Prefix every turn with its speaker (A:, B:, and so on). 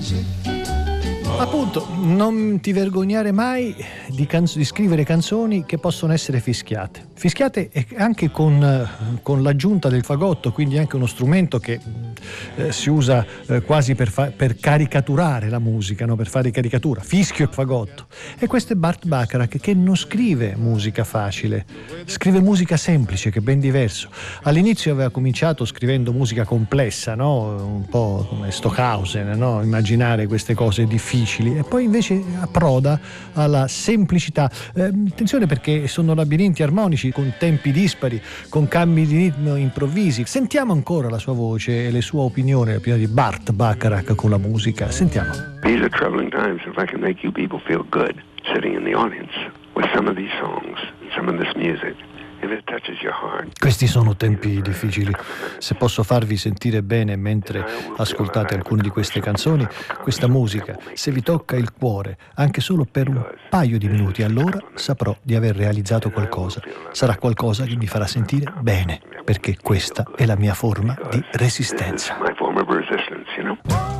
A: Appunto, non ti vergognare mai di scrivere canzoni che possono essere fischiate e anche con l'aggiunta del fagotto, quindi anche uno strumento che si usa quasi per caricaturare la musica, no? Per fare caricatura, fischio e fagotto. E questo è Burt Bacharach, che non scrive musica facile, scrive musica semplice, che è ben diverso. All'inizio aveva cominciato scrivendo musica complessa, no? Un po' come Stockhausen, no? Immaginare queste cose difficili, e poi invece approda alla semplicità. Attenzione, perché sono labirinti armonici con tempi dispari, con cambi di ritmo improvvisi. Sentiamo ancora la sua voce e le sue opinioni di Burt Bacharach con la musica. Sentiamo.
B: These are troubling times. If I can make you people feel good sitting in the audience with some of these songs, some of this music.
A: Questi sono tempi difficili. Se posso farvi sentire bene mentre ascoltate alcune di queste canzoni, questa musica, se vi tocca il cuore, anche solo per un paio di minuti, allora saprò di aver realizzato qualcosa. Sarà qualcosa che mi farà sentire bene, perché questa è la mia forma di resistenza.